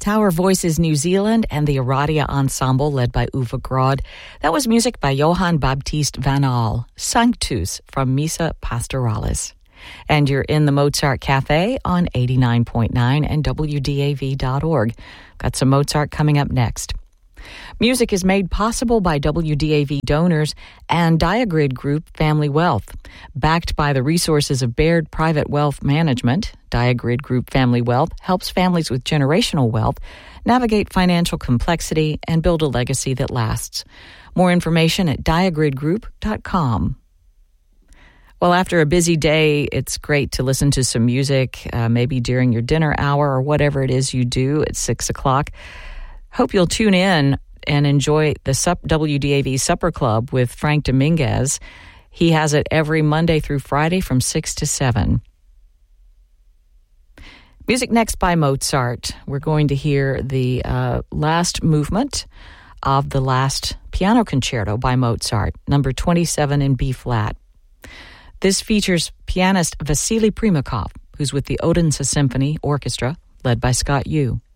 Tower Voices New Zealand and the Aradia Ensemble led by Uwe Grod. That was music by Johann Baptist van Aal, Sanctus from Missa Pastoralis. And you're in the Mozart Cafe on 89.9 and WDAV.org. Got some Mozart coming up next. Music is made possible by WDAV donors and Diagrid Group Family Wealth. Backed by the resources of Baird Private Wealth Management, Diagrid Group Family Wealth helps families with generational wealth navigate financial complexity and build a legacy that lasts. More information at diagridgroup.com. Well, after a busy day, it's great to listen to some music, maybe during your dinner hour or whatever it is you do at 6 o'clock. Hope you'll tune in and enjoy the WDAV Supper Club with Frank Dominguez. He has it every Monday through Friday from 6 to 7. Music next by Mozart. We're going to hear the last movement of the last piano concerto by Mozart, number 27 in B-flat. This features pianist Vasily Primakov, who's with the Odense Symphony Orchestra, led by Scott Yu.